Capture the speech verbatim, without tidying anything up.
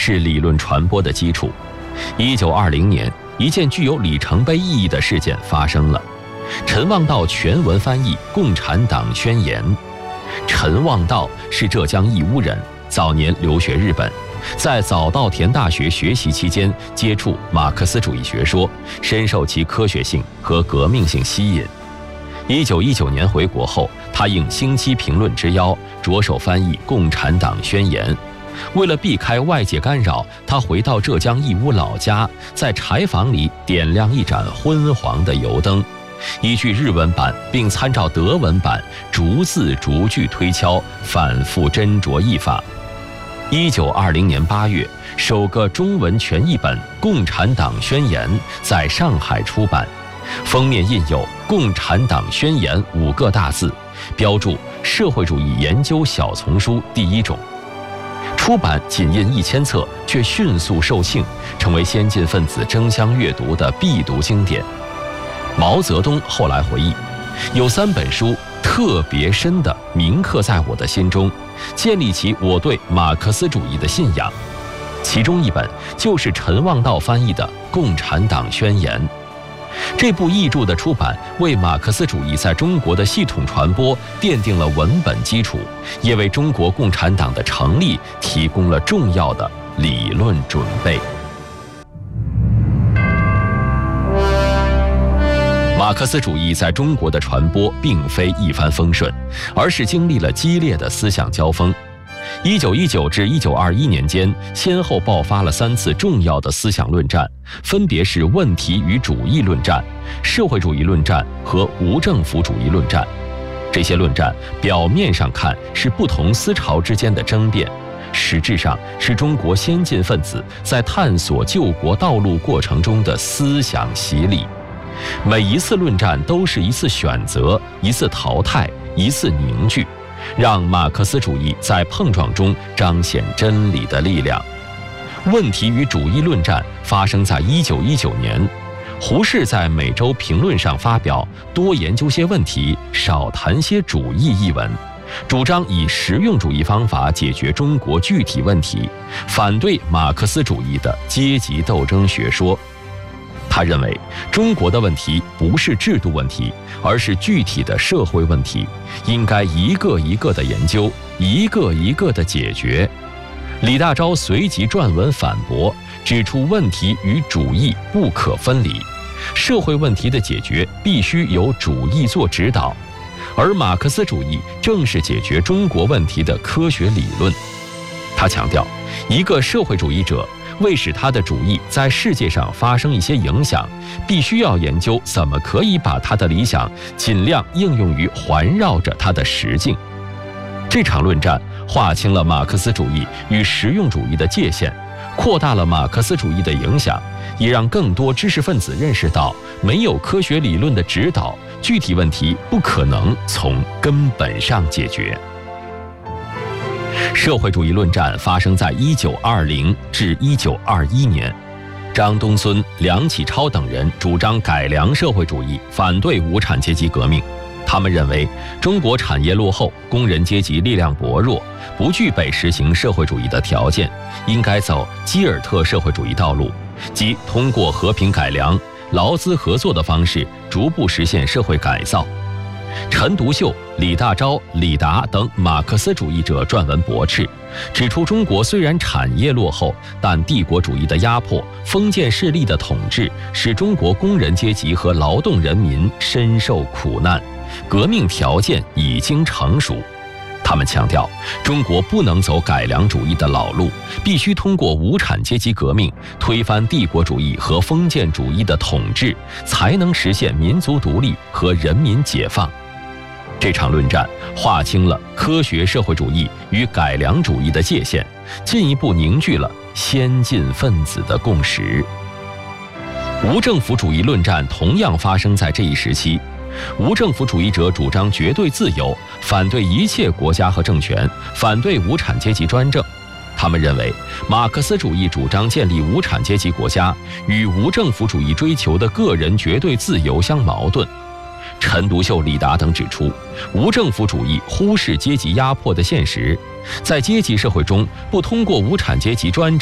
是理论传播的基础。一九二零年，一件具有里程碑意义的事件发生了。陈望道全文翻译《共产党宣言》。陈望道是浙江义乌人，早年留学日本，在早稻田大学学习期间接触马克思主义学说，深受其科学性和革命性吸引。一九一九年回国后，他应《星期评论》之邀，着手翻译《共产党宣言》。为了避开外界干扰，他回到浙江义乌老家，在柴房里点亮一盏昏黄的油灯，依据日文版并参照德文版，逐字逐句推敲，反复斟酌译法。一九二零年八月，首个中文全译本《共产党宣言》在上海出版，封面印有“共产党宣言”五个大字，标注社会主义研究小丛书第一种。出版仅印一千册，却迅速售罄，成为先进分子争相阅读的必读经典。毛泽东后来回忆，有三本书特别深地铭刻在我的心中，建立起我对马克思主义的信仰。其中一本就是陈望道翻译的《共产党宣言》。这部译著的出版，为马克思主义在中国的系统传播奠定了文本基础，也为中国共产党的成立提供了重要的理论准备。马克思主义在中国的传播并非一帆风顺，而是经历了激烈的思想交锋。一九一九至一九二一年间，先后爆发了三次重要的思想论战，分别是问题与主义论战、社会主义论战和无政府主义论战。这些论战表面上看是不同思潮之间的争辩，实质上是中国先进分子在探索救国道路过程中的思想洗礼。每一次论战都是一次选择，一次淘汰，一次凝聚，让马克思主义在碰撞中彰显真理的力量。问题与主义论战发生在一九一九年，胡适在每周评论上发表多研究些问题，少谈些主义一文，主张以实用主义方法解决中国具体问题，反对马克思主义的阶级斗争学说。他认为中国的问题不是制度问题，而是具体的社会问题，应该一个一个的研究，一个一个的解决。李大钊随即撰文反驳，指出问题与主义不可分离，社会问题的解决必须由主义做指导，而马克思主义正是解决中国问题的科学理论。他强调，一个社会主义者为使他的主义在世界上发生一些影响，必须要研究怎么可以把他的理想尽量应用于环绕着他的实境。这场论战划清了马克思主义与实用主义的界限，扩大了马克思主义的影响，也让更多知识分子认识到，没有科学理论的指导，具体问题不可能从根本上解决。社会主义论战发生在一九二零至一九二一年，张东荪、梁启超等人主张改良社会主义，反对无产阶级革命。他们认为中国产业落后，工人阶级力量薄弱，不具备实行社会主义的条件，应该走基尔特社会主义道路，即通过和平改良、劳资合作的方式，逐步实现社会改造。陈独秀、李大钊、李达等马克思主义者撰文驳斥，指出中国虽然产业落后，但帝国主义的压迫、封建势力的统治，使中国工人阶级和劳动人民深受苦难，革命条件已经成熟。他们强调，中国不能走改良主义的老路，必须通过无产阶级革命推翻帝国主义和封建主义的统治，才能实现民族独立和人民解放。这场论战划清了科学社会主义与改良主义的界限，进一步凝聚了先进分子的共识。无政府主义论战同样发生在这一时期。无政府主义者主张绝对自由，反对一切国家和政权，反对无产阶级专政。他们认为，马克思主义主张建立无产阶级国家，与无政府主义追求的个人绝对自由相矛盾。陈独秀、李达等指出，无政府主义忽视阶级压迫的现实，在阶级社会中不通过无产阶级专政